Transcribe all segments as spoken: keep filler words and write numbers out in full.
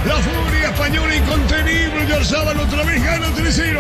La furia española incontenible. Yarzábal otra vez gana tres cero.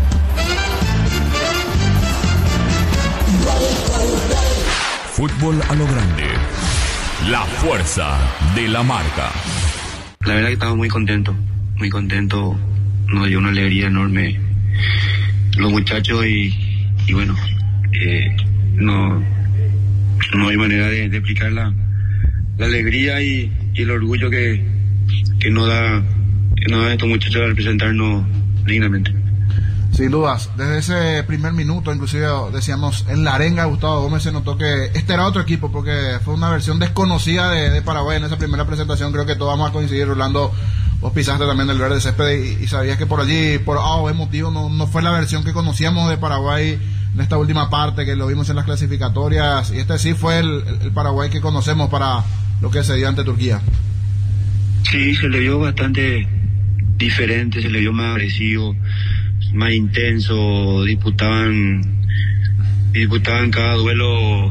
Fútbol a lo grande. La fuerza de la marca. La verdad que estamos muy contentos, muy contentos. Nos dio una alegría enorme los muchachos y, y bueno, eh, no, no hay manera de, de explicar la, la alegría y, y el orgullo que, que nos da, que nos da estos muchachos a representarnos dignamente. Sin dudas, desde ese primer minuto, inclusive decíamos en la arenga de Gustavo Gómez se notó que este era otro equipo porque fue una versión desconocida de, de Paraguay en esa primera presentación. Creo que todos vamos a coincidir, Rolando, vos pisaste también el verde césped y, y sabías que por allí, por A o B motivo, no, no fue la versión que conocíamos de Paraguay en esta última parte, que lo vimos en las clasificatorias, y este sí fue el, el Paraguay que conocemos para lo que se dio ante Turquía. Sí, se le vio bastante diferente, se le vio más agresivo, más intenso, disputaban disputaban cada duelo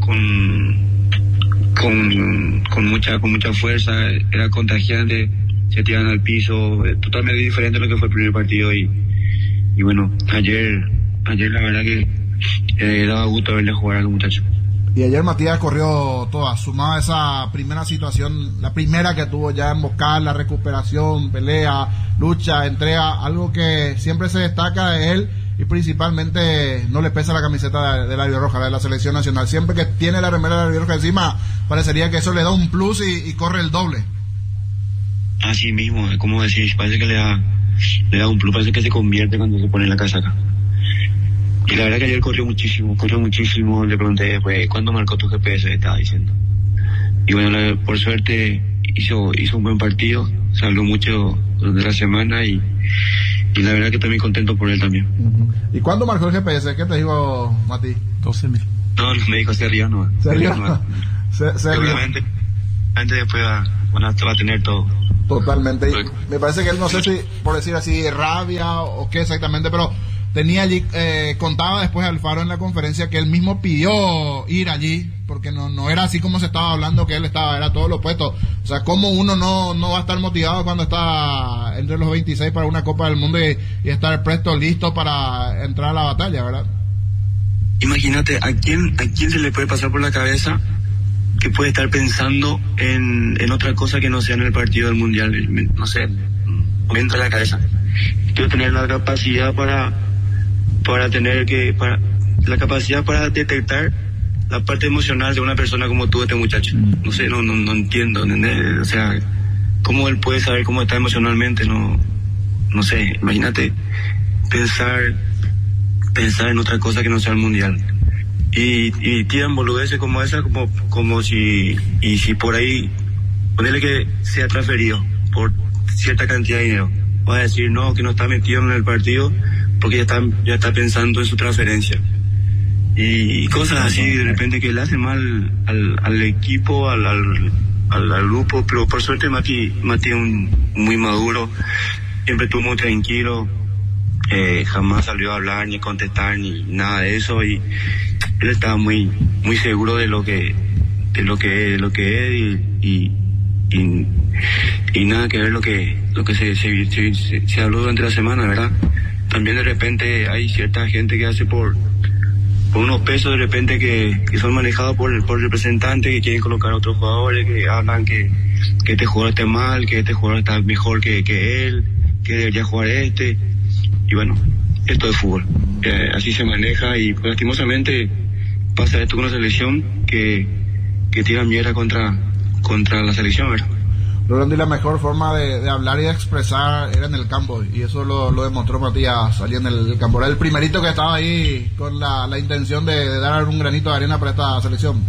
con con con mucha con mucha fuerza, era contagiante, se tiraban al piso, totalmente diferente a lo que fue el primer partido y y bueno, ayer ayer la verdad que eh, daba gusto verle jugar a los muchachos. Y ayer Matías corrió todas, sumaba esa primera situación, la primera que tuvo ya en Bocal, la recuperación, pelea, lucha, entrega, algo que siempre se destaca de él y principalmente no le pesa la camiseta de, de la albirroja, de la selección nacional. Siempre que tiene la remera de la albirroja encima, parecería que eso le da un plus y, y corre el doble. Así mismo, como decís, parece que le da, le da un plus, parece que se convierte cuando se pone la casaca. Y la verdad que ayer corrió muchísimo, corrió muchísimo. Le pregunté después, ¿cuándo marcó tu G P S? Estaba diciendo. Y bueno, la, por suerte hizo hizo un buen partido, se habló mucho durante la semana y, y la verdad que también contento por él también. Uh-huh. ¿Y cuándo marcó el G P S? ¿Qué te digo, Mati? doce mil. No, me dijo Sergio, no. ¿Sergio? Se, Seguramente, antes después va, bueno, va a tener todo. Totalmente. Y me parece que él, no sé si, por decir así, rabia o qué exactamente, pero tenía allí, eh, contaba después Alfaro en la conferencia que él mismo pidió ir allí, porque no no era así como se estaba hablando que él estaba, era todo lo opuesto. O sea, ¿cómo uno no, no va a estar motivado cuando está entre los veintiséis para una Copa del Mundo y, y estar presto, listo para entrar a la batalla, verdad? Imagínate, ¿a quién, a quién se le puede pasar por la cabeza que puede estar pensando en, en otra cosa que no sea en el partido del Mundial? No sé, me entra en la cabeza. Quiero tener la capacidad para para tener que para la capacidad para detectar la parte emocional de una persona como tú, este muchacho. No sé, no no, no entiendo, ¿entendés? O sea, cómo él puede saber cómo está emocionalmente. No no sé, imagínate pensar pensar en otra cosa que no sea el Mundial y y tiran boludeces como esa, como como si y si por ahí ponerle que sea transferido por cierta cantidad de dinero, va a decir no, que no está metido en el partido porque ya está, ya está pensando en su transferencia. Y, y cosas así, de repente, que le hace mal al, al equipo, al, al, al, al grupo, pero por suerte Mati, Mati es un, muy maduro, siempre estuvo muy tranquilo, eh, jamás salió a hablar, ni a contestar, ni nada de eso, y él estaba muy, muy seguro de lo que, de lo que, de lo que es, y, y, y, y nada que ver lo que, lo que se, se, se, se, se habló durante la semana, ¿verdad? También de repente hay cierta gente que hace por por unos pesos de repente que, que son manejados por por representantes que quieren colocar a otros jugadores, que hablan que, que este jugador está mal, que este jugador está mejor que, que él, que debería jugar este. Y bueno, esto es fútbol, eh, así se maneja y lastimosamente pasa esto con una selección que, que tira mierda contra, contra la selección, ¿verdad? Rolando, y la mejor forma de, de hablar y de expresar era en el campo, y eso lo, lo demostró Matías allí en el, el campo. Era el primerito que estaba ahí con la, la intención de, de dar un granito de arena para esta selección.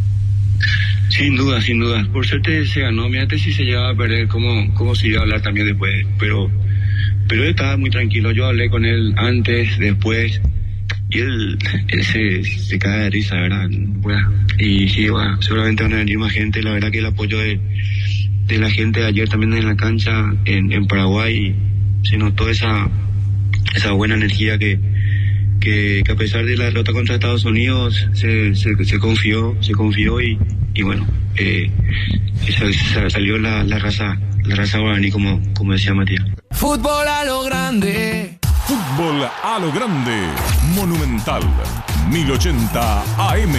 Sin duda, sin duda. Por suerte se ganó. Mirate si se llegaba a perder, cómo, cómo se iba a hablar también después. Pero, pero él estaba muy tranquilo. Yo hablé con él antes, después, y él, él se, se cae de risa, ¿verdad? Bueno, y sí, bueno, seguramente van a venir más gente. La verdad que el apoyo de de la gente de ayer también en la cancha en, en Paraguay, se notó esa esa buena energía que, que, que a pesar de la derrota contra Estados Unidos se, se, se confió, se confió y, y bueno, eh, salió la, la raza, la raza guaraní como, como decía Matías. Fútbol a lo grande. Fútbol a lo grande. Monumental. mil ochenta A M.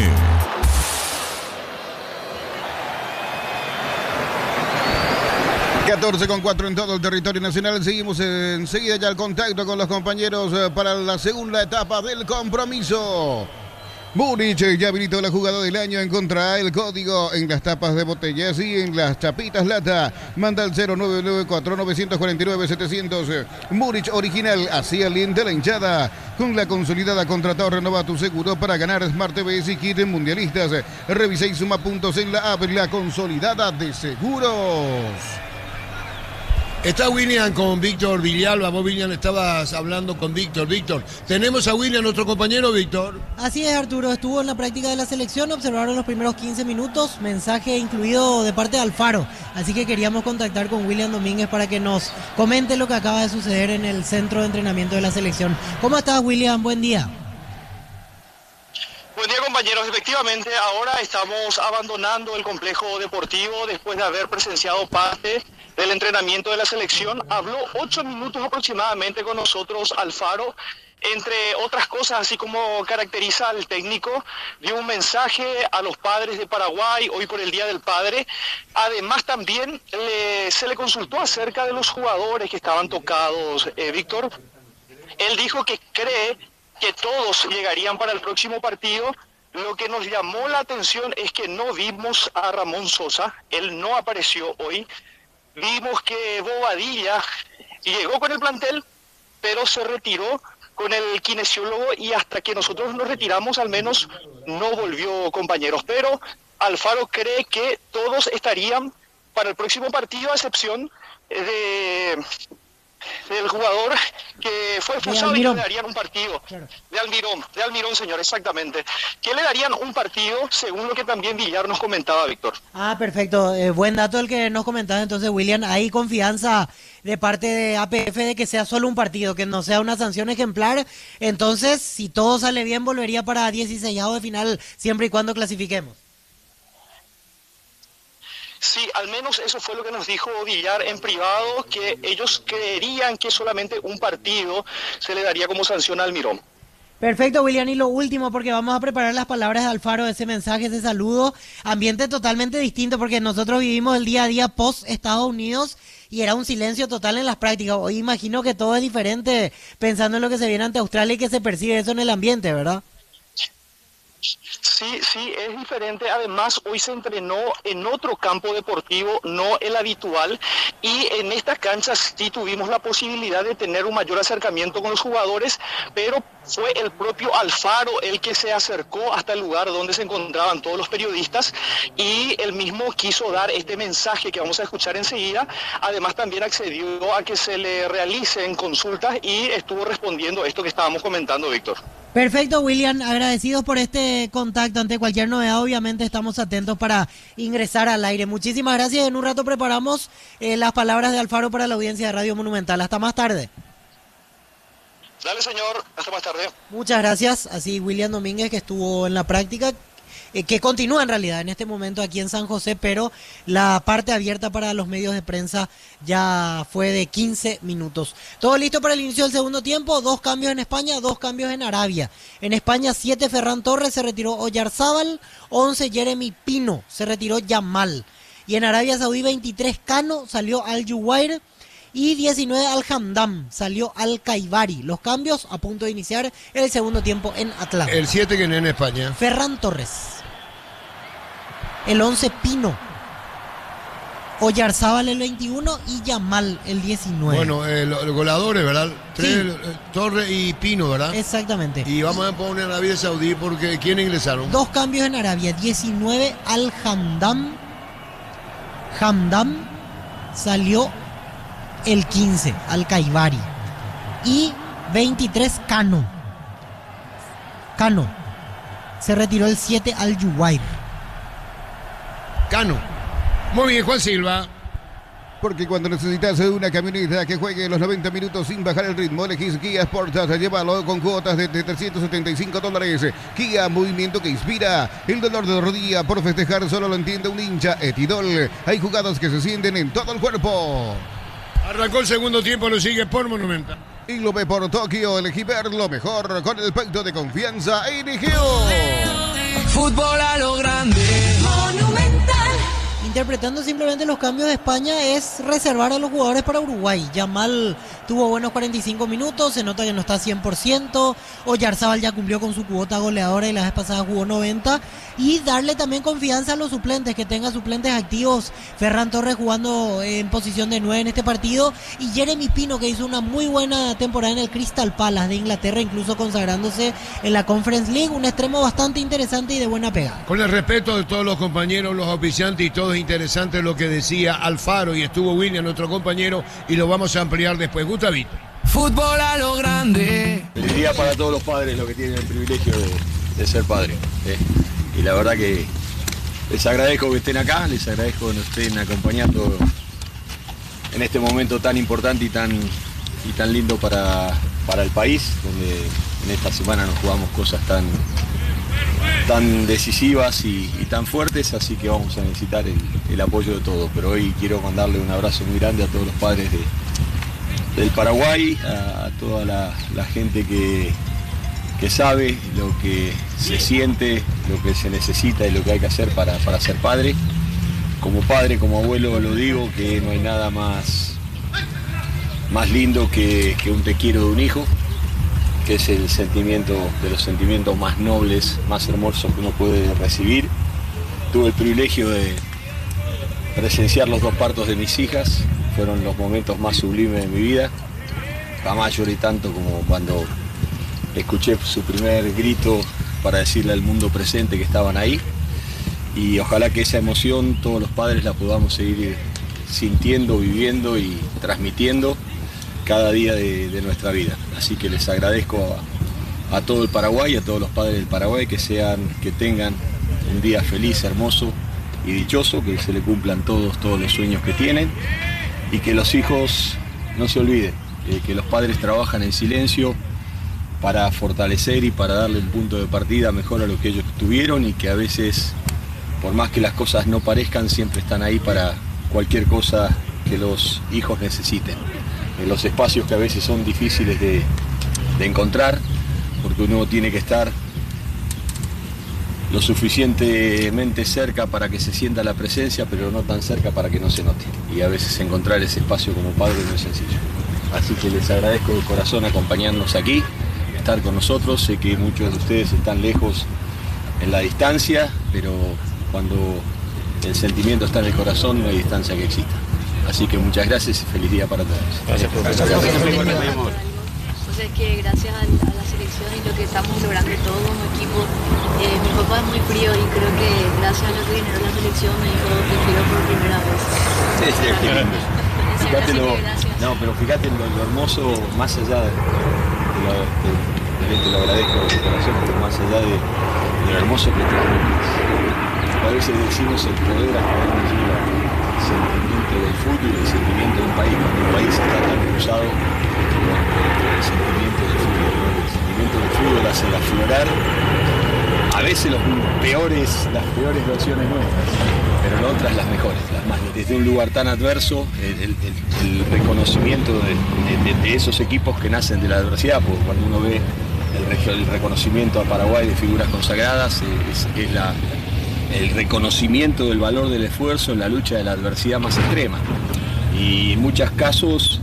catorce con cuatro en todo el territorio nacional. Seguimos enseguida ya el contacto con los compañeros para la segunda etapa del compromiso. Múnich ya habilitó la jugada del año en contra el código en las tapas de botellas y en las chapitas lata. Manda al cero nueve nueve cuatro nueve cuatro nueve setecientos. Múnich original, así alienta la hinchada. Con la consolidada contratado renova tu seguro para ganar Smart T V y kit mundialistas. Revisa y suma puntos en la app, la consolidada de seguros. Está William con Víctor Villalba. Vos, William, estabas hablando con Víctor. Víctor, tenemos a William, nuestro compañero Víctor. Así es, Arturo. Estuvo en la práctica de la selección, observaron los primeros quince minutos, mensaje incluido de parte de Alfaro. Así que queríamos contactar con William Domínguez para que nos comente lo que acaba de suceder en el centro de entrenamiento de la selección. ¿Cómo estás, William? Buen día. Buen día, compañeros. Efectivamente, ahora estamos abandonando el complejo deportivo después de haber presenciado parte del entrenamiento de la selección. Habló ocho minutos aproximadamente con nosotros Alfaro. Entre otras cosas, así como caracteriza al técnico, dio un mensaje a los padres de Paraguay hoy por el Día del Padre. Además, también le, se le consultó acerca de los jugadores que estaban tocados, eh, Víctor. Él dijo que cree que todos llegarían para el próximo partido. Lo que nos llamó la atención es que no vimos a Ramón Sosa, él no apareció hoy. Vimos que Bobadilla llegó con el plantel, pero se retiró con el kinesiólogo y hasta que nosotros nos retiramos al menos no volvió, compañeros. Pero Alfaro cree que todos estarían para el próximo partido, a excepción de... del jugador que fue expulsado y que le darían un partido. Claro. De Almirón, de Almirón, señor, exactamente. Que le darían un partido, según lo que también Villar nos comentaba, Víctor. Ah, perfecto. Eh, buen dato el que nos comentaba entonces, William. Hay confianza de parte de A P F de que sea solo un partido, que no sea una sanción ejemplar. Entonces, si todo sale bien, volvería para dieciseisavo de final, siempre y cuando clasifiquemos. Sí, al menos eso fue lo que nos dijo Villar en privado, que ellos creerían que solamente un partido se le daría como sanción a Almirón. Perfecto, William, y lo último, porque vamos a preparar las palabras de Alfaro, ese mensaje, ese saludo, ambiente totalmente distinto, porque nosotros vivimos el día a día post Estados Unidos y era un silencio total en las prácticas. Hoy imagino que todo es diferente, pensando en lo que se viene ante Australia y que se percibe eso en el ambiente, ¿verdad? Sí, sí, es diferente. Además, hoy se entrenó en otro campo deportivo, no el habitual, y en esta cancha sí tuvimos la posibilidad de tener un mayor acercamiento con los jugadores, pero fue el propio Alfaro el que se acercó hasta el lugar donde se encontraban todos los periodistas y él mismo quiso dar este mensaje que vamos a escuchar enseguida. Además, también accedió a que se le realicen consultas y estuvo respondiendo esto que estábamos comentando, Víctor. Perfecto, William, agradecidos por este contacto. Ante cualquier novedad, obviamente estamos atentos para ingresar al aire. Muchísimas gracias. En un rato preparamos eh, las palabras de Alfaro para la audiencia de Radio Monumental. Hasta más tarde. Dale, señor. Hasta más tarde. Muchas gracias. Así William Domínguez, que estuvo en la práctica, eh, que continúa en realidad en este momento aquí en San José, pero la parte abierta para los medios de prensa ya fue de quince minutos. Todo listo para el inicio del segundo tiempo. Dos cambios en España, dos cambios en Arabia. En España, siete Ferran Torres, se retiró Oyarzábal. once Jeremy Pino, se retiró Yamal. Y en Arabia Saudí, veintitrés Cano, salió Al-Juwair. Y diecinueve Al-Hamdam, salió Al-Kaibari. Los cambios a punto de iniciar el segundo tiempo en Atlanta. El siete que en España. Ferran Torres. El once Pino. Oyarzábal el veintiuno y Yamal el diecinueve. Bueno, eh, los, los goleadores, ¿verdad? Tres, Sí. eh, Torres y Pino, ¿verdad? Exactamente. Y vamos a poner a Arabia Saudí porque ¿quiénes ingresaron? Dos cambios en Arabia. diecinueve Al-Hamdam. Hamdam salió el quince, Al-Kaibari. Y veintitrés Cano. Cano. Se retiró el siete Al-Juwair. Cano. Muy bien, Juan Silva. Porque cuando necesitas una camioneta que juegue los noventa minutos sin bajar el ritmo, elegís Kia Sportage. Llévalo con cuotas de, de trescientos setenta y cinco dólares. Kia, movimiento que inspira. El dolor de rodilla por festejar solo lo entiende un hincha. Etidol. Hay jugadas que se sienten en todo el cuerpo. Arrancó el segundo tiempo, lo sigue por Monumental. Y lo ve por Tokio. Elegí ver lo mejor con el pacto de confianza. Eligió fútbol a lo grande. Monumental. Interpretando simplemente los cambios de España es reservar a los jugadores para Uruguay. Yamal tuvo buenos cuarenta y cinco minutos, se nota que no está cien por ciento. Oyarzábal ya cumplió con su cuota goleadora y la vez pasada jugó noventa. Y darle también confianza a los suplentes, que tenga suplentes activos. Ferran Torres jugando en posición de nueve en este partido. Y Jeremy Pino, que hizo una muy buena temporada en el Crystal Palace de Inglaterra, incluso consagrándose en la Conference League. Un extremo bastante interesante y de buena pegada. Con el respeto de todos los compañeros, los auspiciantes y todos, interesante lo que decía Alfaro, y estuvo William, nuestro compañero, y lo vamos a ampliar después. Gustavito. Fútbol a lo grande. Feliz día para todos los padres, los que tienen el privilegio de, de ser padres. ¿eh? Y la verdad que les agradezco que estén acá, les agradezco que nos estén acompañando en este momento tan importante y tan, y tan lindo para, para el país, donde en esta semana nos jugamos cosas tan... tan decisivas y, y tan fuertes, así que vamos a necesitar el, el apoyo de todos. Pero hoy quiero mandarle un abrazo muy grande a todos los padres de, del Paraguay, a, a toda la, la gente que, que sabe lo que se siente, lo que se necesita y lo que hay que hacer para, para ser padre. Como padre, como abuelo lo digo, que no hay nada más, más lindo que, que un te quiero de un hijo, que es el sentimiento de los sentimientos más nobles, más hermosos que uno puede recibir. Tuve el privilegio de presenciar los dos partos de mis hijas, fueron los momentos más sublimes de mi vida. Jamás lloré tanto como cuando escuché su primer grito para decirle al mundo presente que estaban ahí. Y ojalá que esa emoción todos los padres la podamos seguir sintiendo, viviendo y transmitiendo cada día de, de nuestra vida. Así que les agradezco a, a todo el Paraguay, a todos los padres del Paraguay, que sean, que tengan un día feliz, hermoso y dichoso, que se le cumplan todos, todos los sueños que tienen, y que los hijos no se olviden, eh, que los padres trabajan en silencio para fortalecer y para darle un punto de partida mejor a lo que ellos tuvieron, y que a veces, por más que las cosas no parezcan, siempre están ahí para cualquier cosa que los hijos necesiten. En los espacios que a veces son difíciles de, de encontrar, porque uno tiene que estar lo suficientemente cerca para que se sienta la presencia, pero no tan cerca para que no se note. Y a veces encontrar ese espacio como padre no es sencillo. Así que les agradezco de corazón acompañarnos aquí, estar con nosotros. Sé que muchos de ustedes están lejos en la distancia, pero cuando el sentimiento está en el corazón no hay distancia que exista. Así que muchas gracias y feliz día para todos. Gracias por gracias, gracias, gracias, mi amor. O sea, es que gracias a la selección y lo que estamos logrando todos como equipo, eh, mi papá es muy frío y creo que gracias a lo que generó la selección me dijo te quiero por primera vez. Sí, sí, qué lindo. Fíjate lo, no, pero fíjate lo, lo hermoso, más allá de, de, lo, de, de, de lo agradezco de corazón, pero más allá de, de lo hermoso que transmitís. A veces decimos el poder hasta donde llega el sentimiento del fútbol y el sentimiento de un país, cuando un país está tan cruzado con el sentimiento del fútbol. El sentimiento del fútbol hace aflorar a veces los peores, las peores versiones nuestras, pero en otras las mejores, las más. Desde un lugar tan adverso, el, el, el reconocimiento de, de, de esos equipos que nacen de la adversidad, porque cuando uno ve el, el reconocimiento a Paraguay de figuras consagradas, es, es la... el reconocimiento del valor del esfuerzo en la lucha de la adversidad más extrema. Y en muchos casos,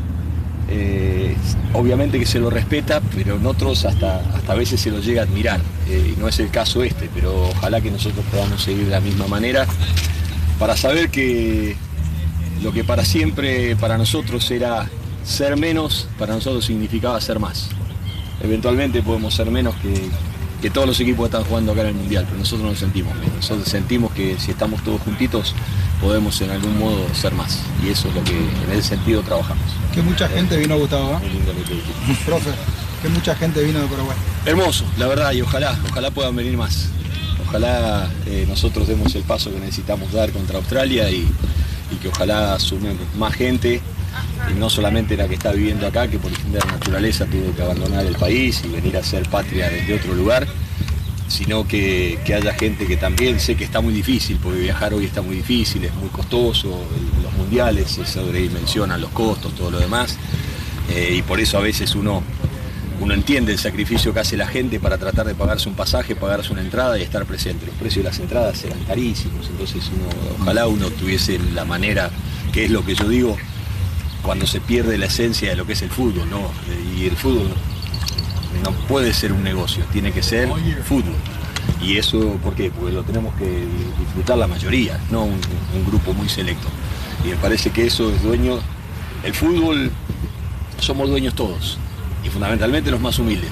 eh, obviamente que se lo respeta, pero en otros hasta, hasta a veces se lo llega a admirar. Eh, no es el caso este, pero ojalá que nosotros podamos seguir de la misma manera para saber que lo que para siempre para nosotros era ser menos, para nosotros significaba ser más. Eventualmente podemos ser menos que... que todos los equipos están jugando acá en el Mundial, pero nosotros no nos sentimos bien. Nosotros sentimos que si estamos todos juntitos podemos en algún modo ser más, y eso es lo que en ese sentido trabajamos. Que mucha gente vino, Gustavo, ¿eh? Muy lindo lo que dijiste. Profe, que mucha gente vino de Paraguay. Hermoso, la verdad, y ojalá, ojalá puedan venir más. Ojalá eh, nosotros demos el paso que necesitamos dar contra Australia y, y que ojalá sume más gente, y no solamente la que está viviendo acá, que por defender la naturaleza tuvo que abandonar el país y venir a ser patria desde otro lugar, sino que, que haya gente que también, sé que está muy difícil, porque viajar hoy está muy difícil, es muy costoso, los mundiales se sobredimensionan los costos, todo lo demás, eh, y por eso a veces uno, uno entiende el sacrificio que hace la gente para tratar de pagarse un pasaje, pagarse una entrada y estar presente. Los precios de las entradas eran carísimos, entonces uno, ojalá uno tuviese la manera, que es lo que yo digo, cuando se pierde la esencia de lo que es el fútbol, ¿no? Y el fútbol no puede ser un negocio, tiene que ser fútbol. Y eso, ¿por qué? Porque lo tenemos que disfrutar la mayoría, no un, un grupo muy selecto. Y me parece que eso es dueño, el fútbol somos dueños todos, y fundamentalmente los más humildes,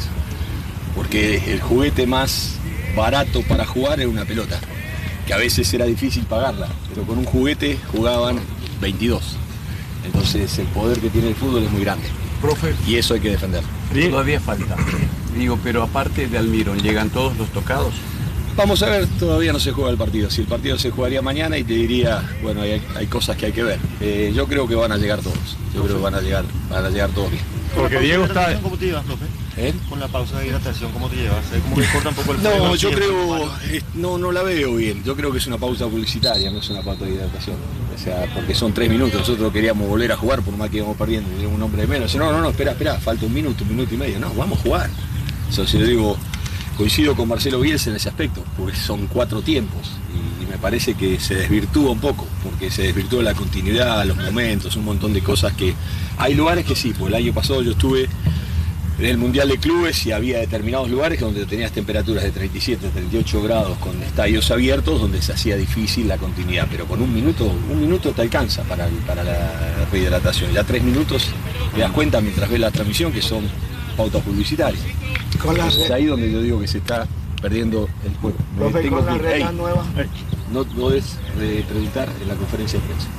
porque el juguete más barato para jugar es una pelota, que a veces era difícil pagarla, pero con un juguete jugaban veintidós. Entonces el poder que tiene el fútbol es muy grande. Profe, y eso hay que defenderlo. Todavía falta. Digo, pero aparte de Almirón, ¿llegan todos los tocados? Vamos a ver, todavía no se juega el partido. Si el partido se jugaría mañana y te diría, bueno, hay, hay cosas que hay que ver. Eh, yo creo que van a llegar todos. Yo creo que van a llegar, van a llegar todos bien. Porque Diego está... ¿Cómo te llevas, profe? ¿Eh? Con la pausa de hidratación, ¿cómo te llevas? ¿Eh? ¿Cómo que corta un poco el fuego? No, yo creo, eh, no, no la veo bien. Yo creo que es una pausa publicitaria, no es una pausa de hidratación. O sea, porque son tres minutos. Nosotros queríamos volver a jugar, por más que íbamos perdiendo, y un hombre de menos. No, no, no, espera, espera, falta un minuto, un minuto y medio. No, vamos a jugar. Entonces yo digo, coincido con Marcelo Bielsa en ese aspecto, porque son cuatro tiempos. Y, y me parece que se desvirtúa un poco, porque se desvirtúa la continuidad, los momentos, un montón de cosas que... Hay lugares que sí, pues el año pasado yo estuve en el Mundial de Clubes y había determinados lugares donde tenías temperaturas de treinta y siete, treinta y ocho grados con estadios abiertos donde se hacía difícil la continuidad, pero con un minuto, un minuto te alcanza para, para la rehidratación. Ya tres minutos te das cuenta mientras ves la transmisión que son pautas publicitarias. Es ahí donde yo digo que se está perdiendo el juego. Profe, Tengo con las que- reglas Ey, nuevas. no podés eh, preguntar en la conferencia de prensa.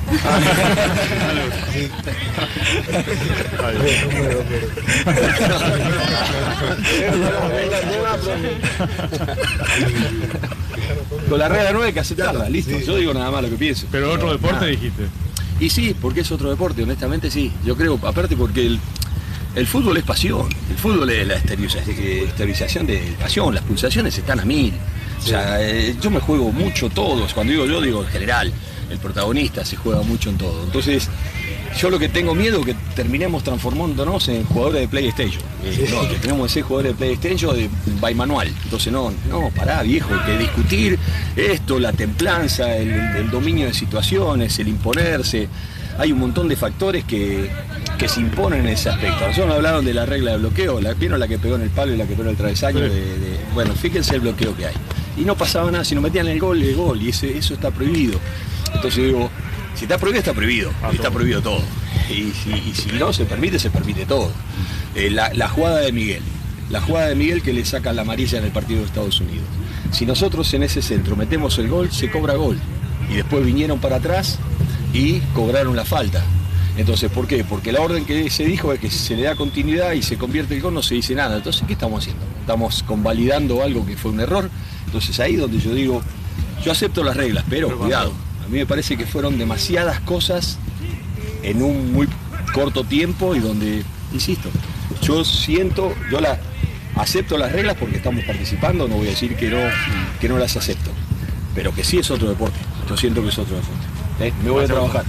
Con la regla nueva hay que aceptarla, listo. Yo digo nada más lo que pienso. Pero otro deporte nada. dijiste. Y sí, porque es otro deporte, honestamente sí. Yo creo, aparte porque el, el fútbol es pasión. El fútbol es la esteriliza- esterilización de pasión. Las pulsaciones están a mil. O sea, eh, yo me juego mucho todos. Cuando digo yo, digo en general. El protagonista se juega mucho en todo. Entonces, yo lo que tengo miedo es que terminemos transformándonos en jugadores de PlayStation. Eh, no, que tenemos que ser jugadores de PlayStation de by manual. Entonces, no, no, pará, viejo, hay que discutir esto, la templanza, el, el dominio de situaciones, el imponerse. Hay un montón de factores que, que se imponen en ese aspecto. Nosotros hablaron de la regla de bloqueo, la, ¿vieron la que pegó en el palo y la que pegó en el travesaño? De, de- bueno, fíjense el bloqueo que hay. Y no pasaba nada, si no metían el gol, el gol, y ese, eso está prohibido. Entonces digo, si está prohibido, está prohibido, y está prohibido todo. Y si, y si no se permite, se permite todo. Eh, la, la jugada de Miguel, la jugada de Miguel que le saca la amarilla en el partido de Estados Unidos. Si nosotros en ese centro metemos el gol, se cobra gol. Y después vinieron para atrás y cobraron la falta. Entonces, ¿por qué? Porque la orden que se dijo es que si se le da continuidad y se convierte el gol, no se dice nada. Entonces, ¿qué estamos haciendo? Estamos convalidando algo que fue un error. Entonces, ahí donde yo digo, yo acepto las reglas, pero cuidado. A mí me parece que fueron demasiadas cosas en un muy corto tiempo y donde, insisto, yo siento, yo la acepto las reglas porque estamos participando, no voy a decir que no, que no las acepto, pero que sí es otro deporte. Yo siento que es otro deporte. ¿Eh? Me voy a trabajar.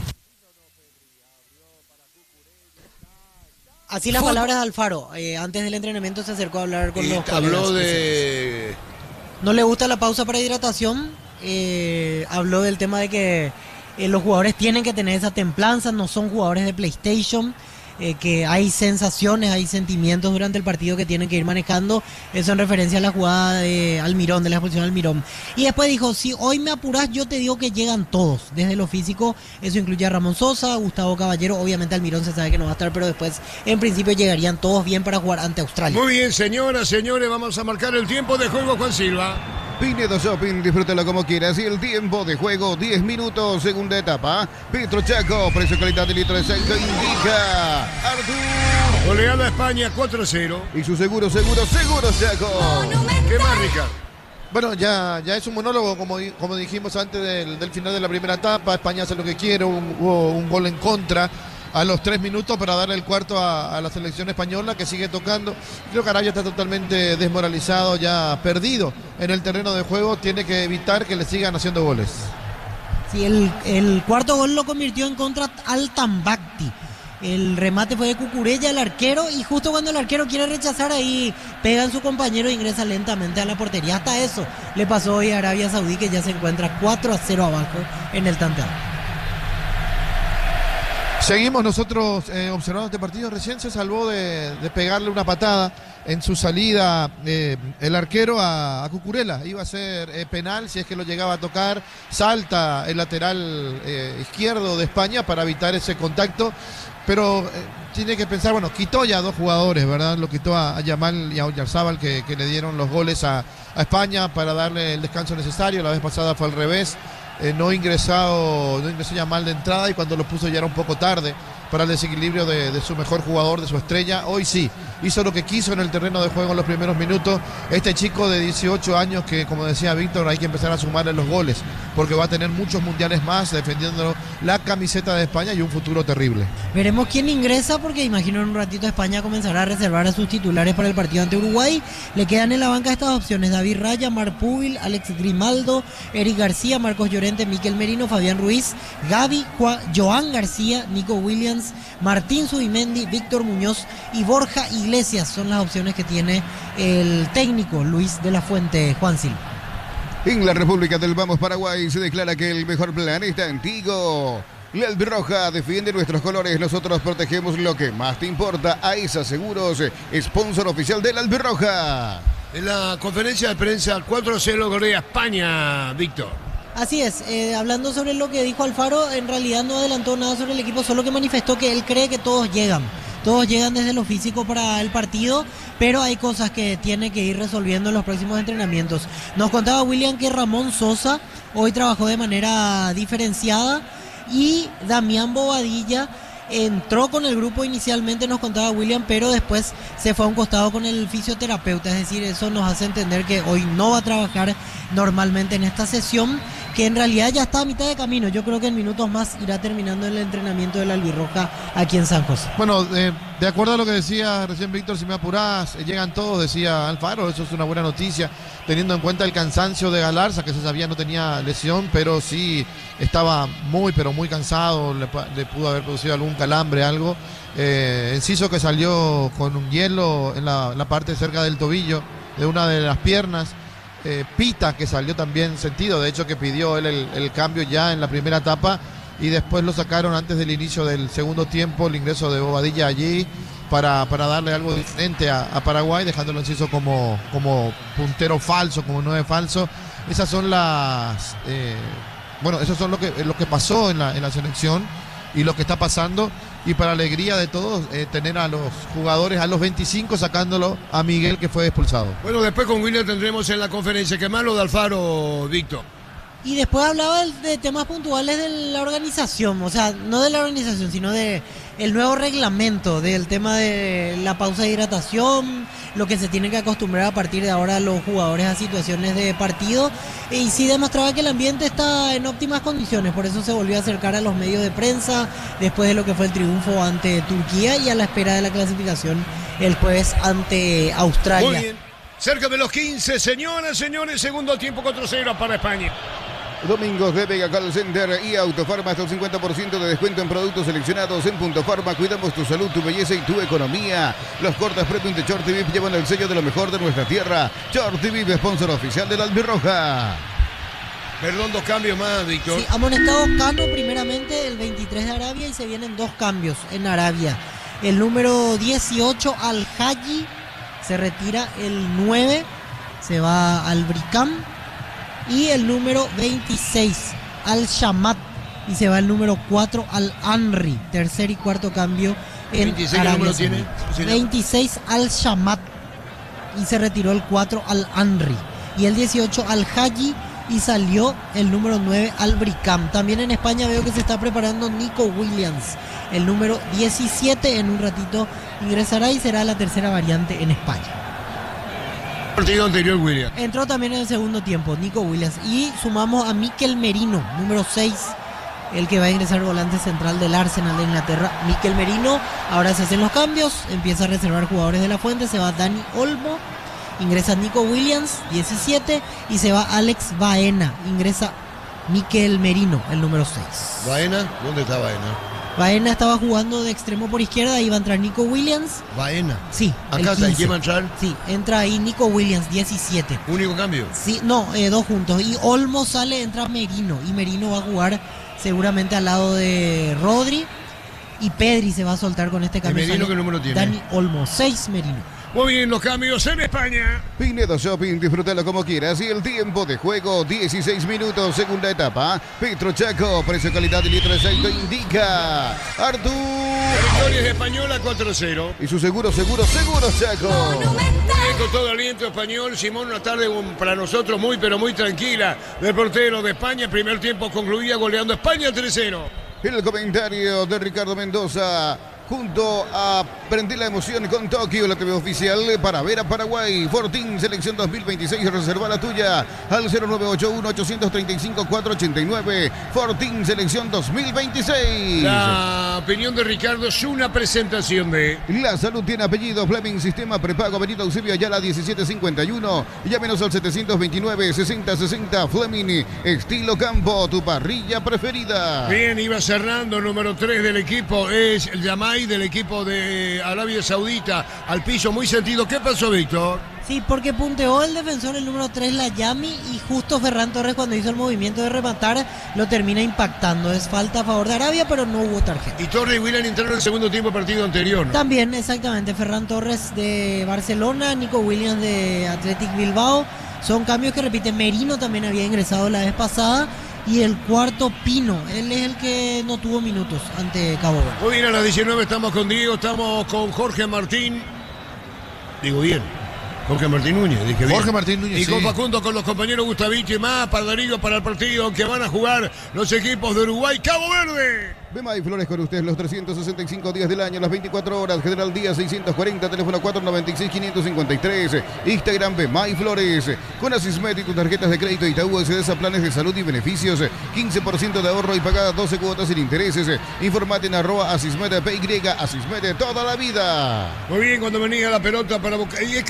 Así las palabras de Alfaro. Eh, antes del entrenamiento se acercó a hablar con Y los habló colegas. de... No le gusta la pausa para hidratación. eh, habló del tema de que eh, los jugadores tienen que tener esa templanza, no son jugadores de PlayStation, eh, que hay sensaciones, hay sentimientos durante el partido que tienen que ir manejando. Eso en referencia a la jugada de Almirón, de la expulsión de Almirón. Y después dijo, si hoy me apurás, yo te digo que llegan todos, desde lo físico. Eso incluye a Ramón Sosa, Gustavo Caballero, obviamente Almirón se sabe que no va a estar, pero después en principio llegarían todos bien para jugar ante Australia. Muy bien, señoras, señores, vamos a marcar el tiempo de juego, Juan Silva. Pinedo Shopping, disfrútalo como quieras. Y el tiempo de juego, diez minutos, segunda etapa. Petro Chaco, precio calidad de litro de seco indica Artur. Goleada a España cuatro a cero. Y su seguro, seguro, seguro Chaco. ¿Qué más, Ricardo? Bueno, ya, ya es un monólogo, como, como dijimos antes del, del final de la primera etapa. España hace lo que quiere, un, hubo un gol en contra a los tres minutos para darle el cuarto a, a la selección española, que sigue tocando. Creo que Arabia está totalmente desmoralizado, ya perdido en el terreno de juego, tiene que evitar que le sigan haciendo goles. Sí, el, el cuarto gol lo convirtió en contra al Tambacti. El remate fue de Cucurella, el arquero, y justo cuando el arquero quiere rechazar, ahí pega en su compañero e ingresa lentamente a la portería. Hasta eso le pasó hoy a Arabia Saudí, que ya se encuentra cuatro a cero abajo en el tanteado. Seguimos nosotros eh, observando este partido. Recién se salvó de, de pegarle una patada en su salida eh, el arquero a, a Cucurella. Iba a ser eh, penal si es que lo llegaba a tocar. Salta el lateral eh, izquierdo de España para evitar ese contacto. Pero eh, tiene que pensar, bueno, quitó ya dos jugadores, ¿verdad? Lo quitó a, a Yamal y a Oyarzábal, que, que le dieron los goles a, a España para darle el descanso necesario. La vez pasada fue al revés. Eh, no ingresado, no ingresó Yamal de entrada, y cuando lo puso ya era un poco tarde para el desequilibrio de, de su mejor jugador, de su estrella. Hoy sí, hizo lo que quiso en el terreno de juego en los primeros minutos. Este chico de dieciocho años que, como decía Víctor, hay que empezar a sumarle los goles, porque va a tener muchos mundiales más defendiendo la camiseta de España y un futuro terrible. Veremos quién ingresa, porque imagino en un ratito España comenzará a reservar a sus titulares para el partido ante Uruguay. Le quedan en la banca estas opciones: David Raya, Marc Pubil, Alex Grimaldo, Eric García, Marcos Llorente, Miquel Merino, Fabián Ruiz, Gaby, Joan García, Nico Williams, Martín Zubimendi, Víctor Muñoz y Borja Iglesias. Son las opciones que tiene el técnico Luis de la Fuente. Juan Silva. En la República del Vamos Paraguay se declara que el mejor plan está en Tigo. La Albirroja defiende nuestros colores, nosotros protegemos lo que más te importa. AESA Seguros, sponsor oficial de la Albirroja. En la conferencia de prensa, cuatro a cero Corea España, Víctor. Así es, eh, hablando sobre lo que dijo Alfaro, en realidad no adelantó nada sobre el equipo, solo que manifestó que él cree que todos llegan. Todos llegan desde lo físico para el partido, pero hay cosas que tiene que ir resolviendo en los próximos entrenamientos. Nos contaba William que Ramón Sosa hoy trabajó de manera diferenciada, y Damián Bobadilla entró con el grupo inicialmente, nos contaba William, pero después se fue a un costado con el fisioterapeuta. Es decir, eso nos hace entender que hoy no va a trabajar normalmente en esta sesión, que en realidad ya está a mitad de camino. Yo creo que en minutos más irá terminando el entrenamiento de la Albirroja aquí en San José. Bueno, eh, de acuerdo a lo que decía recién Víctor, si me apurás, eh, llegan todos, decía Alfaro. Eso es una buena noticia, teniendo en cuenta el cansancio de Galarza, que se sabía no tenía lesión, pero sí estaba muy, pero muy cansado. Le, le pudo haber producido algún calambre, algo. Eh, Enciso, que salió con un hielo en la, la parte cerca del tobillo de una de las piernas. Eh, Pita, que salió también sentido, de hecho que pidió él el, el cambio ya en la primera etapa, y después lo sacaron antes del inicio del segundo tiempo, el ingreso de Bobadilla allí para, para darle algo diferente a, a Paraguay, dejándolo Enciso como, como puntero falso, como nueve falso. Esas son las eh, bueno, eso son lo que, lo que pasó en la, en la selección y lo que está pasando. Y para alegría de todos, eh, tener a los jugadores a los veinticinco sacándolo a Miguel, que fue expulsado. Bueno, después con William tendremos en la conferencia. ¿Qué más lo de Alfaro, Víctor? Y después hablaba de, de temas puntuales de la organización, o sea, no de la organización, sino de el nuevo reglamento, del tema de la pausa de hidratación, lo que se tiene que acostumbrar a partir de ahora los jugadores a situaciones de partido. Y sí demostraba que el ambiente está en óptimas condiciones, por eso se volvió a acercar a los medios de prensa después de lo que fue el triunfo ante Turquía y a la espera de la clasificación el jueves ante Australia. Muy bien, cerca de los quince, señoras, señores, segundo tiempo cuatro cero para España. Domingos de Vega Call Center y Autofarma, hasta un cincuenta por ciento de descuento en productos seleccionados en Punto Farma. Cuidamos tu salud, tu belleza y tu economía. Los cortes premium de Short T V llevan el sello de lo mejor de nuestra tierra. Short T V, sponsor oficial de la Albirroja. Perdón, dos cambios más, Víctor. Sí, amonestado Cano primeramente, el veintitrés de Arabia, y se vienen dos cambios en Arabia. El número dieciocho, Al Haji, se retira. El nueve, se va al Bricam. Y el número veintiséis, Al Shamat, y se va el número cuatro, Al Anri. Tercer y cuarto cambio en veintiséis, Arabia. ¿qué número tiene? veintiséis, Al Shamat, y se retiró el cuatro, Al Anri. Y el dieciocho, Al Haji, y salió el número nueve, Al Bricam. También en España veo que se está preparando Nico Williams, el número diecisiete. En un ratito ingresará y será la tercera variante en España. Partido anterior, William. Entró también en el segundo tiempo, Nico Williams. Y sumamos a Mikel Merino, número seis, el que va a ingresar volante central del Arsenal de Inglaterra. Mikel Merino, ahora se hacen los cambios, empieza a reservar jugadores de la Fuente, se va Dani Olmo, ingresa Nico Williams, diecisiete, y se va Alex Baena, ingresa Mikel Merino, el número seis. ¿Baena? ¿Dónde está Baena? Baena estaba jugando de extremo por izquierda, iba a entrar Nico Williams. ¿Baena? Sí. ¿Acá está? ¿Quién va a entrar? Sí, entra ahí Nico Williams, diecisiete. ¿Único cambio? Sí, no, eh, dos juntos. Y Olmo sale, entra Merino. Y Merino va a jugar seguramente al lado de Rodri. Y Pedri se va a soltar con este cambio. ¿Y Merino qué número tiene? Dani Olmo, seis Merino. Muy bien, los cambios en España. Pinedo Shopping, disfrútalo como quieras. Y el tiempo de juego, dieciséis minutos, segunda etapa. Petro Chaco, precio, calidad y litro de aceite indica Artur. Victoria de Española cuatro cero. Y su seguro, seguro, seguro Chaco. Con todo el aliento español, Simón, una tarde para nosotros muy, pero muy tranquila. Del portero de España, primer tiempo concluía goleando España tres cero. El comentario de Ricardo Mendoza. Junto a Prender la Emoción con Tokio, la T V oficial para ver a Paraguay. Fortín, selección dos mil veintiséis, reserva la tuya al cero nueve ocho uno, ocho tres cinco, cuatro ocho nueve. Fortín, selección dos mil veintiséis. La opinión de Ricardo es una presentación de... La Salud tiene apellido, Fleming, sistema prepago, Benito Eusebio Ayala, diecisiete cincuenta y uno. Llámenos al setecientos veintinueve, sesenta sesenta. Fleming, estilo campo, tu parrilla preferida. Bien, iba cerrando, número tres del equipo es el Yamai, del equipo de Arabia Saudita, al piso, muy sentido. ¿Qué pasó, Víctor? Sí, porque punteó el defensor, el número tres, la Yami, y justo Ferran Torres, cuando hizo el movimiento de rematar, lo termina impactando. Es falta a favor de Arabia, pero no hubo tarjeta. Y Torres y William entraron en el segundo tiempo partido anterior, ¿no? También, exactamente. Ferran Torres de Barcelona, Nico Williams de Athletic Bilbao. Son cambios que repite. Merino también había ingresado la vez pasada. Y el cuarto, Pino, él es el que no tuvo minutos ante Cabo Verde. Muy bien, a las diecinueve estamos con Diego, estamos con Jorge Martín. Digo bien, Jorge Martín Núñez, dije bien. Jorge Martín Núñez, Y sí. con Facundo, con los compañeros Gustavich y más, para Darío, para el partido que van a jugar los equipos de Uruguay, Cabo Verde. Bema y Flores con ustedes los trescientos sesenta y cinco días del año, las veinticuatro horas. General Díaz seiscientos cuarenta, teléfono cuatro noventa y seis, quinientos cincuenta y tres. Instagram Bema y Flores. Con Asismet y tus tarjetas de crédito Itaú accedes a planes de salud y beneficios. quince por ciento de ahorro y pagadas doce cuotas sin intereses. Informate en arroba Asismet P Y, Asismet toda la vida. Muy bien, cuando venía la pelota para Boca. Y es